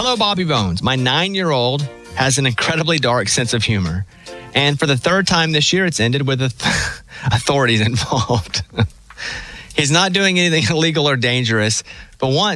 Hello, Bobby Bones. My 9-year-old has an incredibly dark sense of humor. And for the third time this year, it's ended with authorities involved. He's not doing anything illegal or dangerous, but once